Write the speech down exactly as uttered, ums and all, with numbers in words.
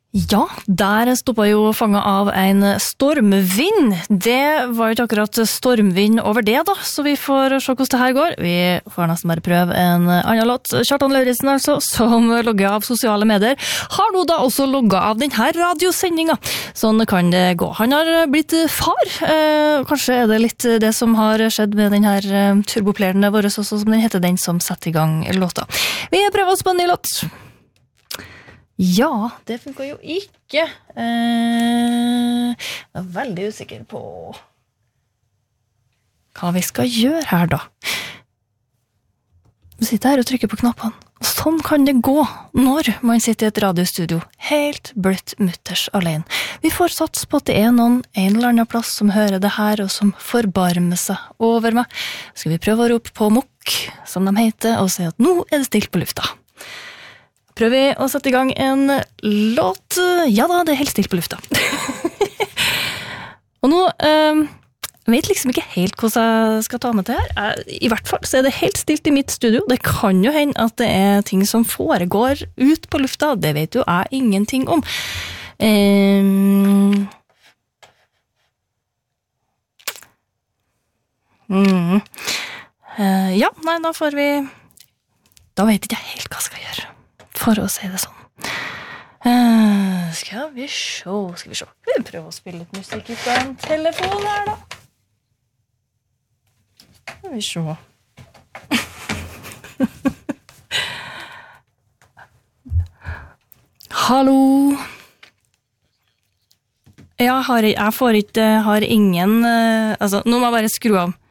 Ja, der stoppet jo fanget av en stormvind. Det var jo ikke akkurat stormvind over det da, så vi får se hvordan det her går. Vi får nesten bare prøve en annen låt. Kjartan Lauritsen altså, som logger av sosiale medier, har nå da også logget av denne radiosendingen. Sånn kan det gå. Han har blitt far. Eh, kanskje er det litt det som har skjedd med denne turboplayeren vår også, som den heter, den som setter i gang låta. Vi prøver oss på en ny låt. Ja, det funker jo ikke. Eh, jeg er veldig usikker på hva vi skal gjøre her da. Vi sitter her og trykker på knappene. Sånn kan det gå når man sitter i et radiostudio helt bløtt mutters alene. Vi får sats på at det er noen en eller annen plass som hører det her og som forbarmer seg over meg. Skal vi prøve å rope på Mokk, som de heter, og si at nå er det stilt på lufta. Prøver vi å sette i gang en låt. Ja da, det er helt stilt på lufta. Og nå, øh, jeg vet liksom ikke helt hvordan jeg skal ta med det her. I hvert fall så er det helt stilt i mitt studio. Det kan jo hende at det er ting som foregår ut på lufta. Det vet jo jeg ingenting om. Um, mm, uh, ja, nei, da får vi... Da vet ikke jeg helt hva jeg skal gjøre. For å si det sånn. Uh, skal vi se, skal vi se. Vi prøver å spille litt musikk ut av en telefon her da. Skal vi se. Hallo. Jeg, har, jeg får ikke, har ingen, uh, altså, nå må jeg bare skru av.